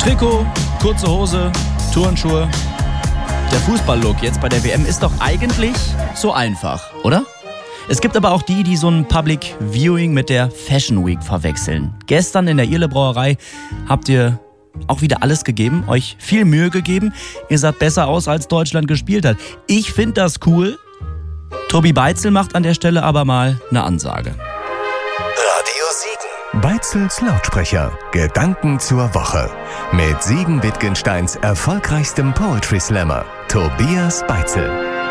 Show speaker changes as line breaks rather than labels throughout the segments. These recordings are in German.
Trikot, kurze Hose, Turnschuhe. Der Fußball-Look jetzt bei der WM ist doch eigentlich so einfach, oder? Es gibt aber auch die so ein Public Viewing mit der Fashion Week verwechseln. Gestern in der Irle Brauerei habt ihr auch wieder alles gegeben, euch viel Mühe gegeben. Ihr saht besser aus, als Deutschland gespielt hat. Ich finde das cool. Tobi Beitzel macht an der Stelle aber mal eine Ansage.
Radio Siegen.
Beitzels Lautsprecher. Gedanken zur Woche. Mit Siegen Wittgensteins erfolgreichstem Poetry Slammer, Tobias Beitzel.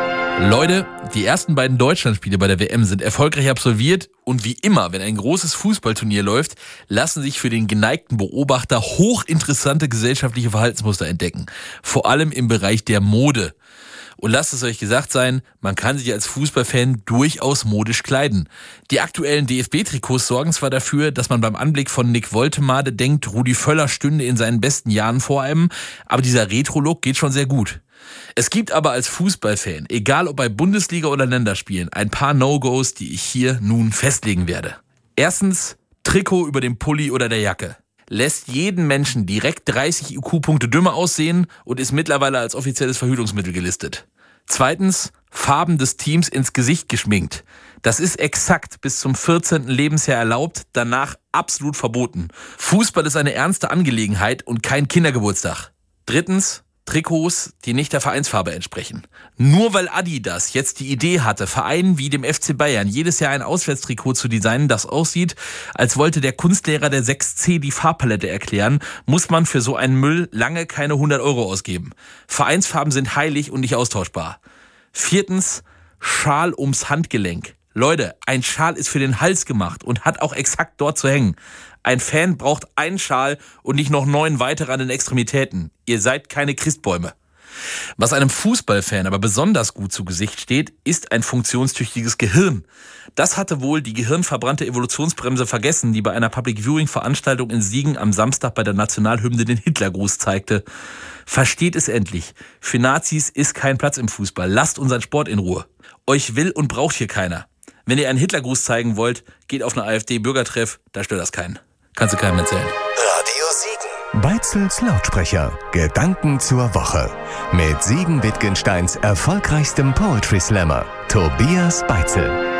Leute, die ersten beiden Deutschlandspiele bei der WM sind erfolgreich absolviert und wie immer, wenn ein großes Fußballturnier läuft, lassen sich für den geneigten Beobachter hochinteressante gesellschaftliche Verhaltensmuster entdecken. Vor allem im Bereich der Mode. Und lasst es euch gesagt sein, man kann sich als Fußballfan durchaus modisch kleiden. Die aktuellen DFB-Trikots sorgen zwar dafür, dass man beim Anblick von Nick Woltemade denkt, Rudi Völler stünde in seinen besten Jahren vor einem, aber dieser Retro-Look geht schon sehr gut. Es gibt aber als Fußballfan, egal ob bei Bundesliga oder Länderspielen, ein paar No-Gos, die ich hier nun festlegen werde. Erstens, Trikot über dem Pulli oder der Jacke. Lässt jeden Menschen direkt 30 IQ-Punkte dümmer aussehen und ist mittlerweile als offizielles Verhütungsmittel gelistet. Zweitens, Farben des Teams ins Gesicht geschminkt. Das ist exakt bis zum 14. Lebensjahr erlaubt, danach absolut verboten. Fußball ist eine ernste Angelegenheit und kein Kindergeburtstag. Drittens, Trikots, die nicht der Vereinsfarbe entsprechen. Nur weil Adidas jetzt die Idee hatte, Vereinen wie dem FC Bayern jedes Jahr ein Auswärtstrikot zu designen, das aussieht, als wollte der Kunstlehrer der 6C die Farbpalette erklären, muss man für so einen Müll lange keine 100 € ausgeben. Vereinsfarben sind heilig und nicht austauschbar. Viertens, Schal ums Handgelenk. Leute, ein Schal ist für den Hals gemacht und hat auch exakt dort zu hängen. Ein Fan braucht einen Schal und nicht noch 9 weitere an den Extremitäten. Ihr seid keine Christbäume. Was einem Fußballfan aber besonders gut zu Gesicht steht, ist ein funktionstüchtiges Gehirn. Das hatte wohl die gehirnverbrannte Evolutionsbremse vergessen, die bei einer Public-Viewing-Veranstaltung in Siegen am Samstag bei der Nationalhymne den Hitlergruß zeigte. Versteht es endlich. Für Nazis ist kein Platz im Fußball. Lasst unseren Sport in Ruhe. Euch will und braucht hier keiner. Wenn ihr einen Hitlergruß zeigen wollt, geht auf eine AfD-Bürgertreff, da stört das keinen. Kannst du keinem erzählen.
Radio Siegen.
Beitzels Lautsprecher. Gedanken zur Woche. Mit Siegen Wittgensteins erfolgreichstem Poetry Slammer, Tobias Beitzel.